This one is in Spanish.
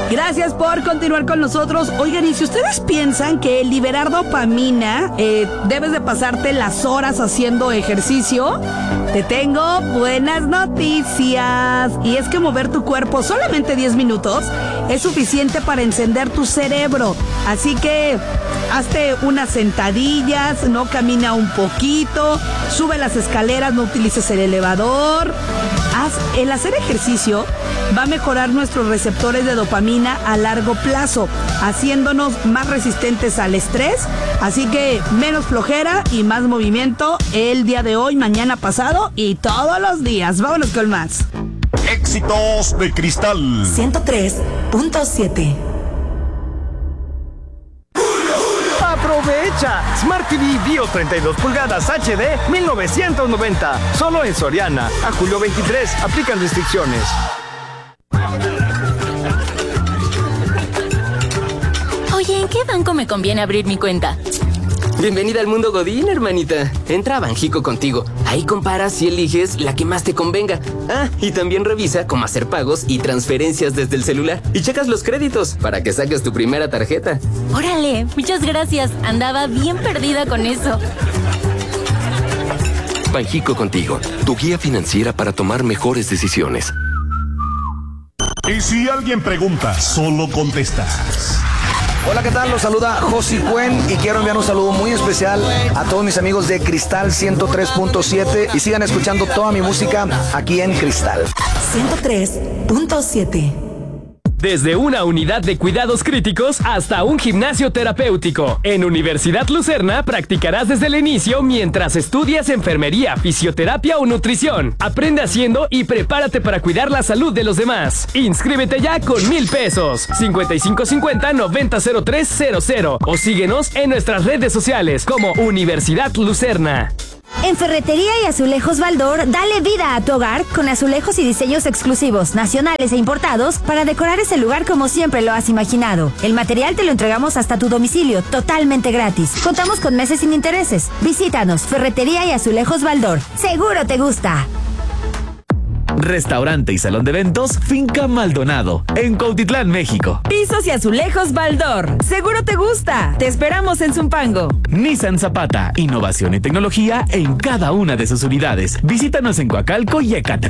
Gracias por continuar con nosotros. Oigan, y si ustedes piensan que liberar dopamina debes de pasarte las horas haciendo ejercicio, te tengo buenas noticias. Y es que mover tu cuerpo solamente 10 minutos es suficiente para encender tu cerebro. Así que hazte unas sentadillas, no, camina un poquito, sube las escaleras, no utilices el elevador. El hacer ejercicio va a mejorar nuestros receptores de dopamina a largo plazo, haciéndonos más resistentes al estrés. Así que menos flojera y más movimiento el día de hoy, mañana, pasado y todos los días. Vámonos con más. Éxitos de Cristal 103.7. ¡Aprovecha! Smart TV Bio 32 pulgadas HD 1990. Solo en Soriana. A julio 23. Aplican restricciones. Oye, ¿en qué banco me conviene abrir mi cuenta? Bienvenida al mundo Godín, hermanita. Entra a Banjico Contigo. Ahí comparas y eliges la que más te convenga. Ah, y también revisa cómo hacer pagos y transferencias desde el celular. Y checas los créditos para que saques tu primera tarjeta. Órale, muchas gracias. Andaba bien perdida con eso. Banjico Contigo, tu guía financiera para tomar mejores decisiones. Y si alguien pregunta, solo contestas. Hola, ¿qué tal? Los saluda Josi Cuen y quiero enviar un saludo muy especial a todos mis amigos de Cristal 103.7 y sigan escuchando toda mi música aquí en Cristal 103.7. Desde una unidad de cuidados críticos hasta un gimnasio terapéutico. En Universidad Lucerna practicarás desde el inicio mientras estudias enfermería, fisioterapia o nutrición. Aprende haciendo y prepárate para cuidar la salud de los demás. Inscríbete ya con 1,000 pesos. 5550-900300 o síguenos en nuestras redes sociales como Universidad Lucerna. En Ferretería y Azulejos Baldor, dale vida a tu hogar con azulejos y diseños exclusivos, nacionales e importados para decorar ese lugar como siempre lo has imaginado. El material te lo entregamos hasta tu domicilio, totalmente gratis. Contamos con meses sin intereses. Visítanos, Ferretería y Azulejos Baldor. ¡Seguro te gusta! Restaurante y salón de eventos Finca Maldonado, en Cuautitlán, México. Pisos y azulejos Baldor. Seguro te gusta. Te esperamos en Zumpango. Nissan Zapata, innovación y tecnología en cada una de sus unidades. Visítanos en Coacalco y Ecatepec.